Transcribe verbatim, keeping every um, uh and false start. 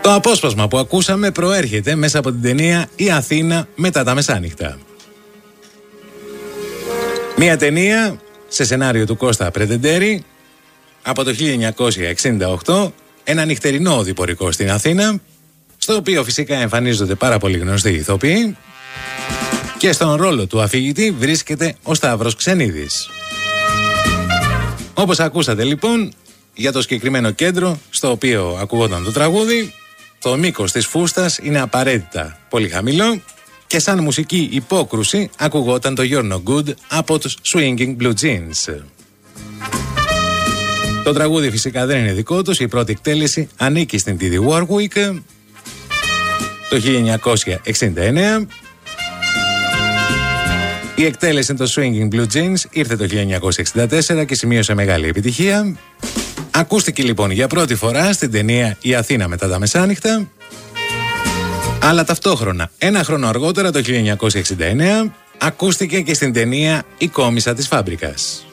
Το απόσπασμα που ακούσαμε προέρχεται μέσα από την ταινία «Η Αθήνα μετά τα μεσάνυχτα». Μια ταινία σε σενάριο του Κώστα Πρετεντέρη από το χίλια εννιακόσια εξήντα οκτώ, ένα νυχτερινό οδηπορικό στην Αθήνα, στο οποίο φυσικά εμφανίζονται πάρα πολύ γνωστοί ηθοποιοί και στον ρόλο του αφηγητή βρίσκεται ο Σταύρος Ξενίδης. Όπως ακούσατε λοιπόν, για το συγκεκριμένο κέντρο στο οποίο ακουγόταν το τραγούδι, το μήκος της φούστας είναι απαραίτητα πολύ χαμηλό και σαν μουσική υπόκρουση ακουγόταν το You're No Good από τους Swinging Blue Jeans. Το τραγούδι φυσικά δεν είναι δικό τους, η πρώτη εκτέλεση ανήκει στην Didi Warwick το χίλια εννιακόσια εξήντα εννέα. Η εκτέλεση των Swinging Blue Jeans ήρθε το χίλια εννιακόσια εξήντα τέσσερα και σημείωσε μεγάλη επιτυχία. Ακούστηκε λοιπόν για πρώτη φορά στην ταινία «Η Αθήνα μετά τα μεσάνυχτα», αλλά ταυτόχρονα ένα χρόνο αργότερα το χίλια εννιακόσια εξήντα εννέα ακούστηκε και στην ταινία «Η Κόμισσα της Φάμπρικας».